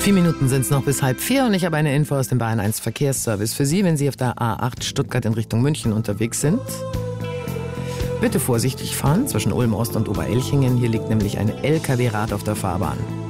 4 Minuten sind es noch bis 3:30 und ich habe eine Info aus dem Bayern 1 Verkehrsservice für Sie, wenn Sie auf der A8 Stuttgart in Richtung München unterwegs sind. Bitte vorsichtig fahren zwischen Ulm Ost und Oberelchingen. Hier liegt nämlich ein LKW-Rad auf der Fahrbahn.